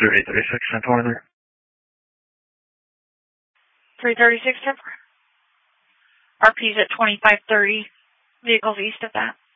336 10 there. 336 10. RP's at 2530. Vehicles east of that.